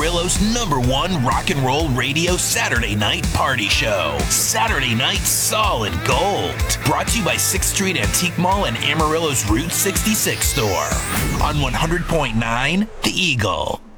Amarillo's #1 rock and roll radio Saturday night party show. Saturday Night Solid Gold. Brought to you by 6th Street Antique Mall and Amarillo's Route 66 store. On 100.9, The Eagle.